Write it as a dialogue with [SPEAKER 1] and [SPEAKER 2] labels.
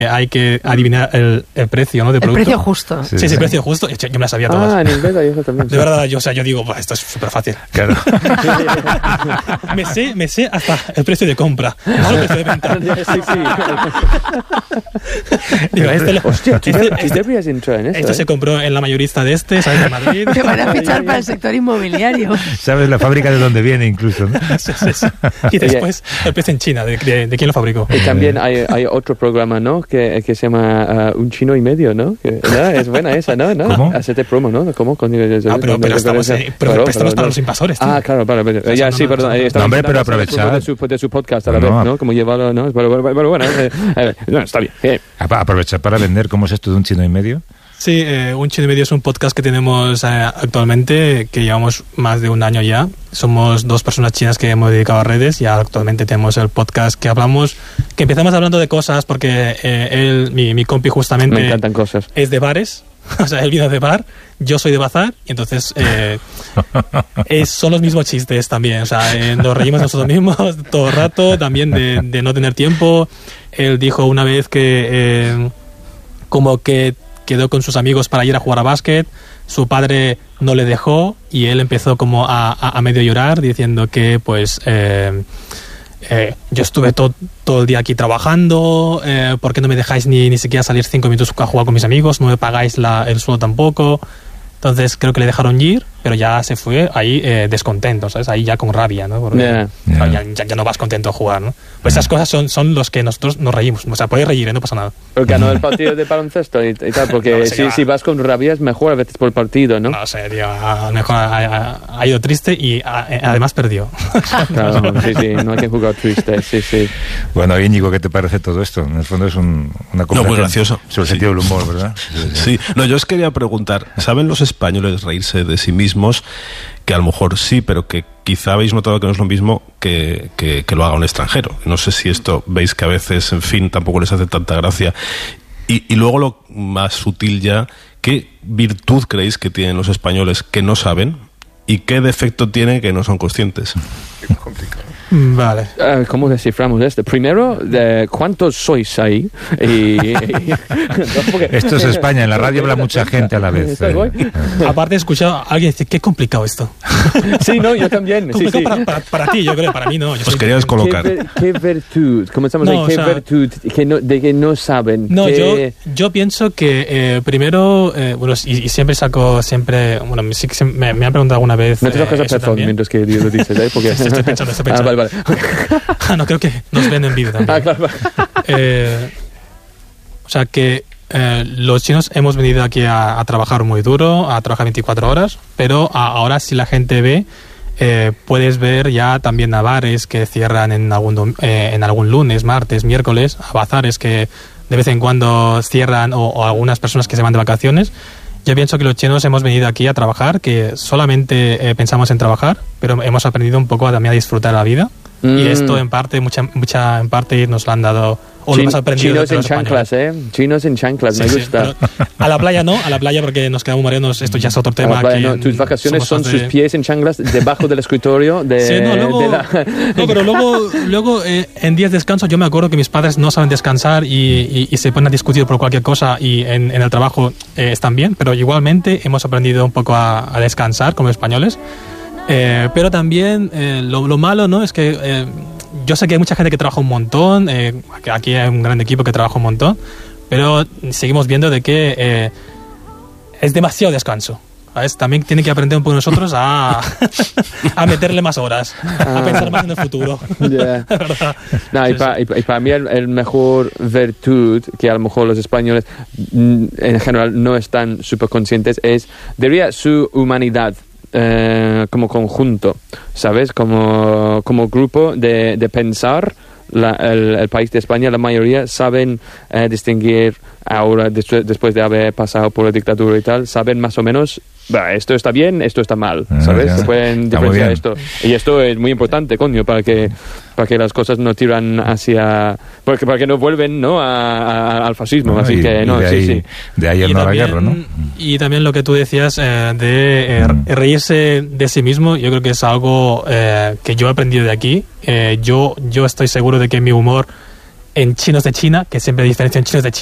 [SPEAKER 1] hay que adivinar el precio, ¿no? De producto.
[SPEAKER 2] El precio justo.
[SPEAKER 1] Sí, el precio justo. Yo me las sabía todas.
[SPEAKER 3] En inglés hay eso también.
[SPEAKER 1] De verdad, yo digo, esto es súper fácil.
[SPEAKER 4] Claro.
[SPEAKER 1] me sé hasta el precio de compra, no el precio de venta. Digo,
[SPEAKER 3] hostia, tú deberías entrar en eso.
[SPEAKER 1] Esto se compró en la mayorista de ¿sabes? De Madrid.
[SPEAKER 2] Te van a fichar para el sector inmobiliario.
[SPEAKER 4] Sabes la fábrica de dónde viene incluso, ¿no?
[SPEAKER 1] Sí. Y después el precio en China, de quién lo fabricó.
[SPEAKER 3] Y también hay otro programa, ¿no? Que se llama Un Chino y Medio, ¿no? Es buena esa, ¿no?
[SPEAKER 4] ¿Cómo?
[SPEAKER 3] Hacerte promo, ¿no? ¿Cómo?
[SPEAKER 1] Pero estamos para los invasores, tío.
[SPEAKER 3] Claro, vale. Ya, sí, perdón.
[SPEAKER 4] No, hombre, pero aprovechar.
[SPEAKER 3] De su podcast a la vez, ¿no? Como llevarlo, ¿no? Pero bueno, está bien.
[SPEAKER 4] Aprovechar para vender. ¿Cómo es esto de Un Chino y Medio?
[SPEAKER 1] Sí, Un Chino y Medio es un podcast que tenemos actualmente, que llevamos más de un año ya. Somos 2 personas chinas que hemos dedicado a redes y actualmente tenemos el podcast que empezamos hablando de cosas porque mi compi justamente
[SPEAKER 3] me encantan cosas.
[SPEAKER 1] Es de bares, o sea, él vino de bar, yo soy de bazar y entonces son los mismos chistes también, o sea, nos reímos nosotros mismos todo el rato, también de no tener tiempo. Él dijo una vez que como que quedó con sus amigos para ir a jugar a básquet, su padre no le dejó y él empezó como a medio llorar diciendo que pues yo estuve todo el día aquí trabajando, ¿por qué no me dejáis ni siquiera salir 5 minutos a jugar con mis amigos? No me pagáis el sueldo tampoco. Entonces creo que le dejaron ir, pero ya se fue ahí descontento, ¿sabes? Ahí ya con rabia, ¿no? Porque ya no vas contento a jugar, ¿no? Pues esas cosas son los que nosotros nos reímos. O sea, puedes reír, no pasa nada.
[SPEAKER 3] Pero ganó el partido de baloncesto y tal, porque no, si vas con rabia es mejor a veces por el partido, ¿no?
[SPEAKER 1] No sé, tío, a lo mejor ha ido triste y además perdió.
[SPEAKER 3] Claro, sí, no hay que jugar triste, sí.
[SPEAKER 4] Bueno, Íñigo, ¿qué te parece todo esto? En el fondo es una conversación
[SPEAKER 5] muy gracioso.
[SPEAKER 4] Sobre el sentido del humor, ¿verdad?
[SPEAKER 5] Sí. No, yo os quería preguntar, ¿saben los españoles reírse de sí mismos? Que a lo mejor sí, pero que quizá habéis notado que no es lo mismo que lo haga un extranjero. No sé si esto veis que a veces, en fin, tampoco les hace tanta gracia. Y luego lo más sutil ya, ¿qué virtud creéis que tienen los españoles que no saben? ¿Y qué defecto tienen que no son conscientes?
[SPEAKER 4] Qué complicado.
[SPEAKER 1] Vale.
[SPEAKER 3] ¿Cómo desciframos esto? Primero, ¿cuántos sois ahí?
[SPEAKER 4] Esto es España, en la radio habla mucha gente a la vez.
[SPEAKER 1] Aparte he escuchado a alguien decir, qué complicado esto.
[SPEAKER 3] Sí, no, yo también.
[SPEAKER 1] Complicado sí. Para ti, yo creo, para mí no.
[SPEAKER 5] Os quería descolocar.
[SPEAKER 3] ¿Qué virtud? Comenzamos virtud de que no saben?
[SPEAKER 1] No, yo pienso que primero, y siempre sí que me han preguntado alguna vez.
[SPEAKER 3] No te tocas a Pepón mientras que Dios lo dices, ¿eh? Porque
[SPEAKER 1] estoy pensando.
[SPEAKER 3] Vale.
[SPEAKER 1] No, creo que nos ven en vídeo también.
[SPEAKER 3] Claro.
[SPEAKER 1] O sea que los chinos hemos venido aquí a trabajar muy duro, a trabajar 24 horas, pero ahora si la gente ve, puedes ver ya también a bares que cierran en algún lunes, martes, miércoles, a bazares que de vez en cuando cierran o algunas personas que se van de vacaciones. Yo pienso que los chinos hemos venido aquí a trabajar, que solamente pensamos en trabajar, pero hemos aprendido un poco también a disfrutar la vida. Y esto en parte, en parte nos lo han dado, o lo hemos aprendido.
[SPEAKER 3] Chinos en chanclas, Chinos en chanclas, me gusta.
[SPEAKER 1] A la playa no, porque nos quedamos mareados, esto ya es otro tema.
[SPEAKER 3] Tus vacaciones son sus pies en chanclas debajo del escritorio
[SPEAKER 1] pero luego en días de descanso yo me acuerdo que mis padres no saben descansar y se ponen a discutir por cualquier cosa y en el trabajo están bien, pero igualmente hemos aprendido un poco a descansar como españoles. Pero también lo malo, ¿no? Es que yo sé que hay mucha gente que trabaja un montón, aquí hay un gran equipo que trabaja un montón, pero seguimos viendo de que es demasiado descanso, ¿sabes? También tienen que aprender un poco nosotros a meterle más horas, a pensar más en el futuro.
[SPEAKER 3] Yeah. No, y para mí el mejor virtud que a lo mejor los españoles en general no están súper conscientes diría su humanidad. Como conjunto, ¿sabes? Como grupo de pensar. El país de España, la mayoría saben distinguir ahora, después de haber pasado por la dictadura y tal, saben más o menos, esto está bien, esto está mal, ¿sabes? Se pueden diferenciar esto. Y esto es muy importante, coño, para que las cosas no tiran hacia... para que no vuelven, ¿no? al fascismo. Así que, no, sí.
[SPEAKER 4] De ahí el no a la guerra, ¿no?
[SPEAKER 1] Y también lo que tú decías de reírse de sí mismo, yo creo que es algo que yo he aprendido de aquí. Yo estoy seguro de que mi humor en chinos de China, que siempre diferencian chinos de China